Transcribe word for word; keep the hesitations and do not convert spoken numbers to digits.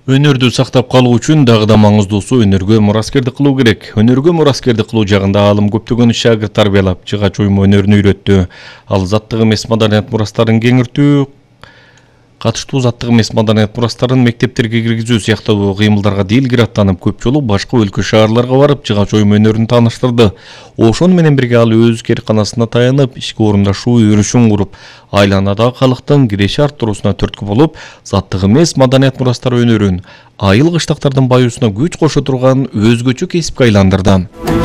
Өнөрдү сактап калуу үчүн дагы да маңыздуусу өнөргө мураскердик кылуу керек. Өнөргө мураскердик кылуу жагында аалым көптөгөн шагырт тарбиялап, жыгач уюм өнөрүн үйрөттү. Ал заттык эмес маданият мурастарын кеңиртүү, катыштуу заттык эмес маданият мурастарын мектептерге киргизүү сыяктуу кыймылдарга дилгир аттанып, көп жолу башка өлкө шаарларга барып, жыгач уюм өнөрүн тааныштырды. Ошону менен бирге ал өз керканасына таянып, ишке орундашуу өрүшүн куруп, айланадагы калктын киреше арттыруусуна түрткү болуп, заттык эмес маданият мурастар өнөрүн айыл кыштактардын баюусуна күч кошо турган өзгөчө кесипке айландырды.